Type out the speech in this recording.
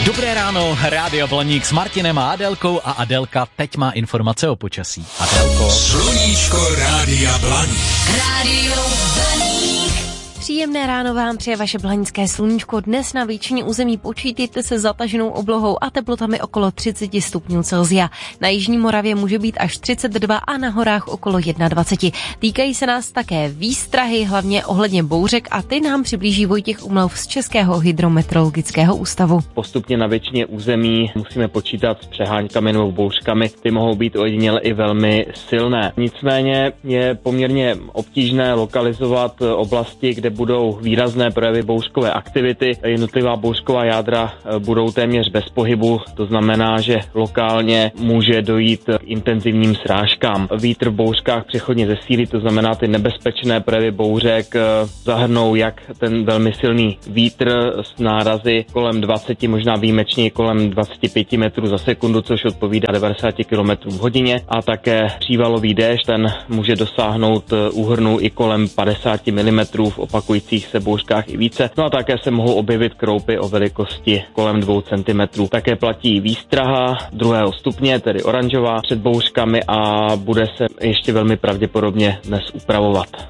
Dobré ráno, Rádio Blaník s Martinem a Adélkou a Adélka teď má informace o počasí. Adélko. Sluníčko Rádia Blaník. Rádio Blaník. Příjemné ráno vám přeje vaše blanické sluníčko. Dnes na většině území počítejte se zataženou oblohou a teplotami okolo 30 stupňů Celsia. Na jižní Moravě může být až 32 a na horách okolo 21. Týkají se nás také výstrahy, hlavně ohledně bouřek, a ty nám přiblíží Vojtěch Umlauf z Českého hydrometeorologického ústavu. Postupně na většině území musíme počítat s přeháňkami nebo bouřkami. Ty mohou být ojediněle i velmi silné. Nicméně je poměrně obtížné lokalizovat oblasti, kde budou výrazné projevy bouřkové aktivity. Jednotlivá bouřková jádra budou téměř bez pohybu, to znamená, že lokálně může dojít k intenzivním srážkám. Vítr v bouřkách přechodně zesílí, to znamená, ty nebezpečné projevy bouřek zahrnou jak ten velmi silný vítr s nárazy kolem 20, možná výjimečně kolem 25 metrů za sekundu, což odpovídá 90 km v hodině, a také přívalový déšť, ten může dosáhnout úhrnu i kolem 50 mm v opakujících se bouřkách i více. No a také se mohou objevit kroupy o velikosti kolem 2 cm. Také platí výstraha 2. stupně, tedy oranžová, před bouřkami, a bude se ještě velmi pravděpodobně dnes upravovat.